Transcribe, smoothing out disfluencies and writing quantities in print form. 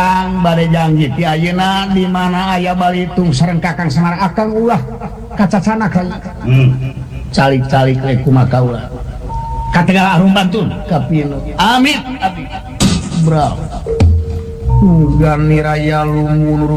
Kakang bade janji ti ayeuna di mana aya balitung sareng Kakang Semar akang ulah kacacana ka calik-calik we kumaha ulah kategal arum bantun ka pinu amin abdi bro Gani raya lumun